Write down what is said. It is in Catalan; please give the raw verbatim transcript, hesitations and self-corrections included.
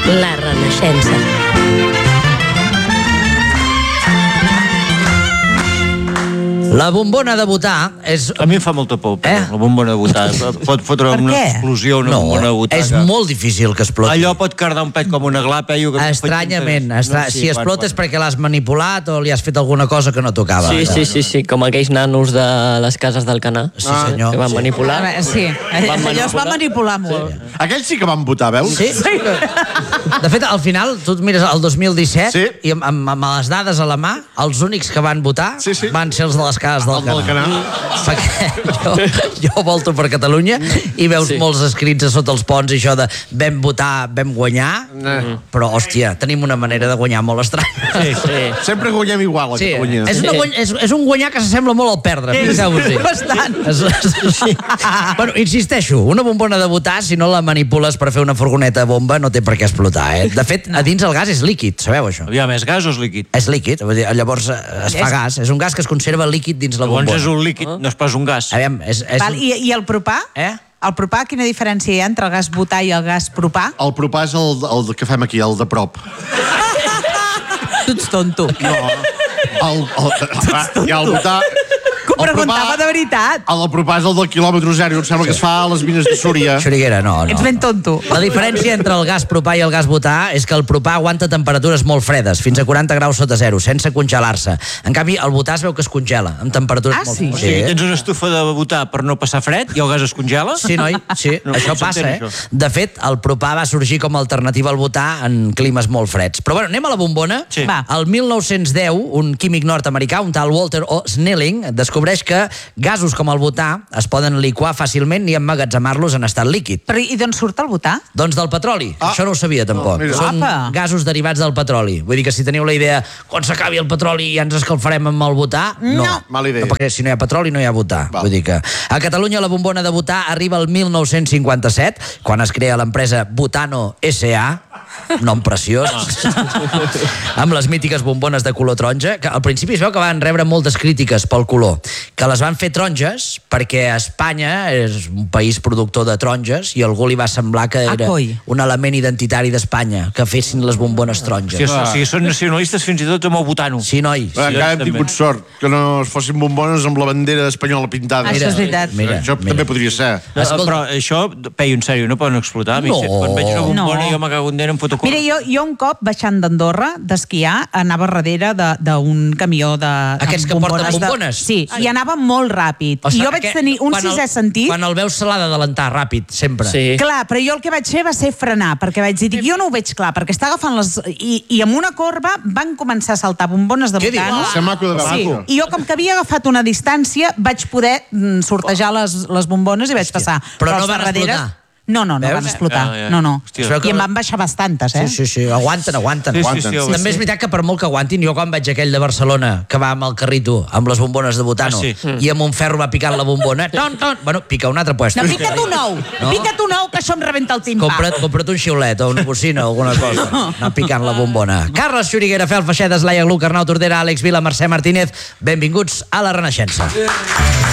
La Renaixença. La bombona de votar és... A mi em fa molta por, eh? la bombona de votar. Pot fotre una explosió, una no, bombona de votar. és molt difícil que exploti. Allò pot cardar un pet com una glapa. Eh? Estranyament. Estra... No, sí, si explota és perquè l'has manipulat o li has fet alguna cosa que no tocava. Sí, sí, sí, sí, com aquells nanos de les cases del Canà. Sí, senyor. Que van sí. manipular. Ah, sí, allò es va manipular molt. Sí. Aquells sí que van votar, veus? Sí. sí. De fet, al final, tu et mires el dos mil disset sí. i amb, amb, amb les dades a la mà, els únics que van votar sí, sí. van ser els de les cases del Canà. Canà. Perquè jo, jo volto per Catalunya i veus sí. molts escrits a sota els ponts i això de vam votar, vam guanyar, mm. però, hòstia, tenim una manera de guanyar molt estranya. Sí, sí. Sempre guanyem igual a sí. Catalunya. És, una guany, és, és un guanyar que s'assembla molt al perdre. Sí, sí. bastant. És, és, sí. Bueno, insisteixo, una bombona de votar, si no la manipules per fer una furgoneta bomba, no té per què explotar, eh? De fet, a dins el gas és líquid, sabeu això? Aviam, és gas o és líquid? És líquid, llavors es fa gas. És un gas que es conserva líquid dins la bombona. Llavors és un líquid, no és pas un gas. Aviam, és, és Val, i, I el propà? Eh? El propà, quina diferència hi ha entre el gas butà i el gas propà? El propà és el, el que fem aquí, el de prop. Tu ets tonto. No, el, el, i el butà... Que ho preguntava de veritat. El propà és el del quilòmetre zero, em sembla que es fa a les mines de Súria. Xuriguera, no, no. Ets ben tonto. La diferència entre el gas propà i el gas butà és que el propà aguanta temperatures molt fredes, fins a quaranta graus sota zero, sense congelar-se. En canvi, el butà es veu que es congela, amb temperatures ah, molt sí? O sigui, tens una estufa de votar per no passar fred i el gas es congela? Sí, noi, sí, no, això passa, eh? Això. De fet, el propà va sorgir com a alternativa al butà en climes molt freds. Però bueno, anem a la bombona. Sí. El mil nou-cents deu, un químic nord-americà, un tal Walter O. Snelling, descobreix que gasos com el butà es poden liquar fàcilment i emmagatzemar-los en estat líquid. Però i d'on surt el butà? Doncs del petroli. Ah. Això no ho sabia, tampoc. Oh, Són Apa. gasos derivats del petroli. Vull dir que si teniu la idea, quan s'acabi el petroli ja ens escalfarem amb el butà, no. No. Mala idea. No, perquè si no hi ha petroli no hi ha butà. Val. Vull dir que a Catalunya la bombona de butà arriba al mil nou-cents cinquanta-set, quan es crea l'empresa Butano S A, nom preciós, amb les mítiques bombones de color taronja, que al principi es veu que van rebre moltes crítiques pel color, que les van fer taronges perquè Espanya és un país productor de taronges i algú li va semblar que era Acoi. un element identitari d'Espanya, que fessin les bombones taronges. Sí, o sigui, són nacionalistes fins i tot amb el butano. Sí, noi. Sí, encara hem tingut sort que no es fossin bombones amb la bandera espanyola pintada. Això és veritat. Mira, això mira. també podria ser. No, però això, peio, en sèrio, no poden explotar? No. Quan veig una bombona No. jo m'acabo un em foto Mira, jo, jo un cop, baixant d'Andorra, d'esquiar, anava darrere d'un camió de... Aquests que porten bombones? De... Sí, i anava molt ràpid. O sigui, I jo vaig que, tenir un sisè el, sentit... Quan el veus se l'ha d'adelantar ràpid, sempre. Sí. Clar, però jo el que vaig fer va ser frenar, perquè vaig dir, dic, jo no ho veig clar, perquè està agafant les... I, i amb una corba van començar a saltar bombones de Què butano. dius? Ser maco de veure. Sí, i jo com que havia agafat una distància vaig poder mm, sortejar les, les bombones i vaig passar. Però no els van darreres- explotar? No, no, no Veus? van explotar. Ja, ja. No, no. Hòstia. I em van baixar bastantes, eh? Sí, sí, sí, aguanten, aguanten. Sí, sí, aguanten. sí, sí, També és veritat que per molt que aguantin, jo quan vaig aquell de Barcelona, que va amb el carrito, amb les bombones de butano, Ah, sí. i amb un ferro va picant la bombona, ton, ton, bueno, pica un altre puesto. No, pica't un ou, No? pica't un ou, que això em rebenta el timpà. Compra't, compra't un xiulet o una bocina o alguna cosa. Anar picant la bombona. Carles Xuriguera, Fel Feixedes, Laia Gluc, Arnau Tordera, Àlex Vila, Mercè Martínez, benvinguts a La Renaixença.